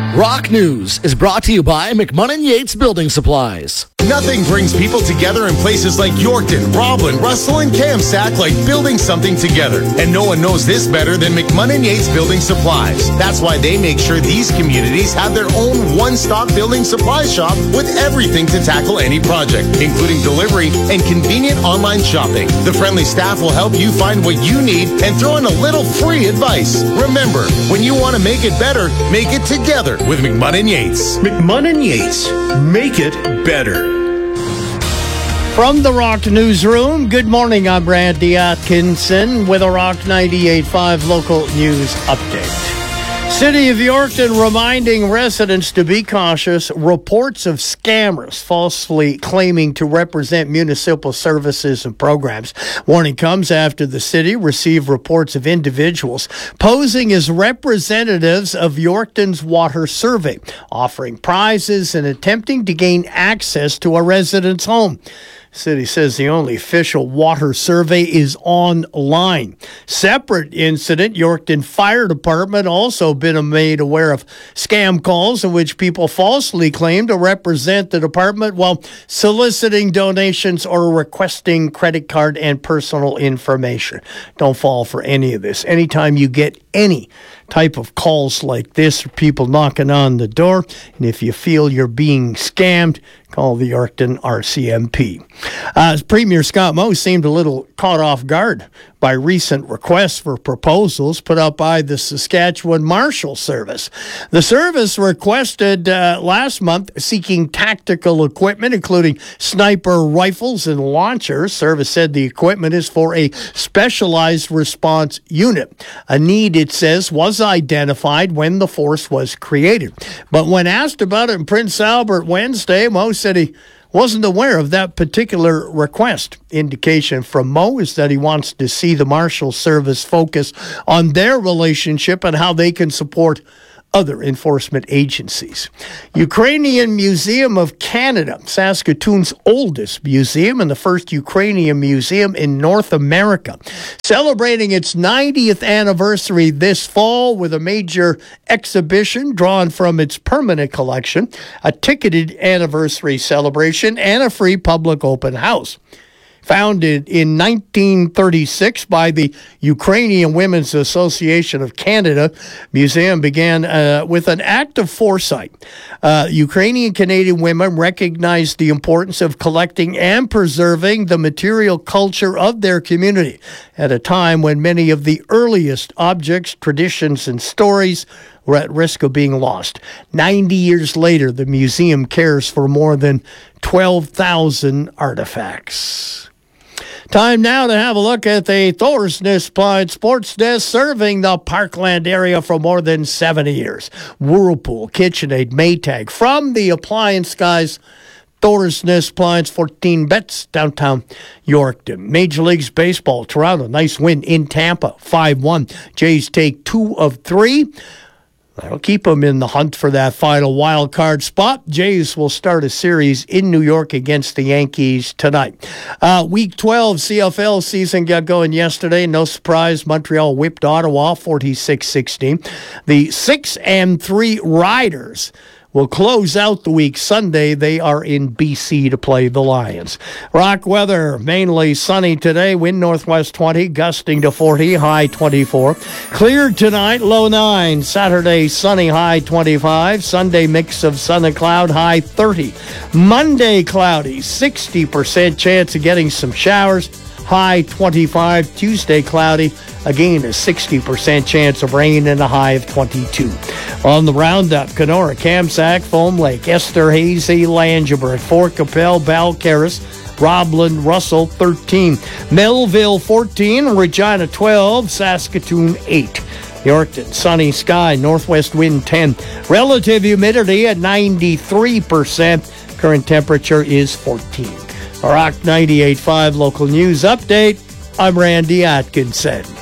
Rock News is brought to you by McMunnin Yates Building Supplies. Nothing brings people together in places like Yorkton, Roblin, Russell, and Kamsack like building something together. And no one knows this better than McMunnin Yates Building Supplies. That's why they make sure these communities have their own one-stop building supply shop with everything to tackle any project, including delivery and convenient online shopping. The friendly staff will help you find what you need and throw in a little free advice. Remember, when you want to make it better, make it together with McMunnin Yates. McMunnin Yates. Make it better. From the Rock Newsroom, good morning. I'm Randy Atkinson with a Rock 98.5 local news update. City of Yorkton reminding residents to be cautious. Reports of scammers falsely claiming to represent municipal services and programs. Warning comes after the city received reports of individuals posing as representatives of Yorkton's water survey, offering prizes and attempting to gain access to a resident's home. City says the only official water survey is online. Separate incident, Yorkton Fire Department also been made aware of scam calls in which people falsely claim to represent the department while soliciting donations or requesting credit card and personal information. Don't fall for any of this. Anytime you get any type of calls like this, people knocking on the door, and if you feel you're being scammed, call the Yorkton RCMP. Premier Scott Moe seemed a little caught off guard by recent requests for proposals put up by the Saskatchewan Marshal Service. The service requested last month seeking tactical equipment, including sniper rifles and launchers. Service said the equipment is for a specialized response unit. A need, it says, was identified when the force was created. But when asked about it in Prince Albert Wednesday, Moe said he wasn't aware of that particular request. Indication from Moe is that he wants to see the Marshal Service focus on their relationship and how they can support other enforcement agencies. Ukrainian Museum of Canada, Saskatoon's oldest museum and the first Ukrainian museum in North America, celebrating its 90th anniversary this fall with a major exhibition drawn from its permanent collection, a ticketed anniversary celebration, and a free public open house. Founded in 1936 by the Ukrainian Women's Association of Canada, museum began with an act of foresight. Ukrainian Canadian women recognized the importance of collecting and preserving the material culture of their community at a time when many of the earliest objects, traditions, and stories were at risk of being lost. 90 years later, the museum cares for more than 12,000 artifacts. Time now to have a look at the Thorsness Pine Sports Desk, serving the Parkland area for more than 70 years. Whirlpool, KitchenAid, Maytag. From the appliance guys, Thorsness Pines, 14 bets, downtown Yorkton. Major Leagues Baseball, Toronto, nice win in Tampa, 5-1. Jays take 2 of 3. That'll keep them in the hunt for that final wild card spot. Jays will start a series in New York against the Yankees tonight. Week 12 CFL season got going yesterday. No surprise, Montreal whipped Ottawa 46-16. The 6-3 Riders will close out the week Sunday. They are in BC to play the Lions. Rock weather, mainly sunny today. Wind northwest 20, gusting to 40, high 24. Cleared tonight, low 9. Saturday, sunny, high 25. Sunday, mix of sun and cloud, high 30. Monday, cloudy, 60% chance of getting some showers, high 25. Tuesday, cloudy, again a 60% chance of rain and a high of 22. On the roundup, Kenora, Kamsack, Foam Lake, Esterhazy, Langeborough, Fort Capel, Balcarres, Roblin, Russell 13, Melville 14, Regina 12, Saskatoon 8. Yorkton, sunny sky, northwest wind 10. Relative humidity at 93%. Current temperature is 14. Rock 98.5 local news update. I'm Randy Atkinson.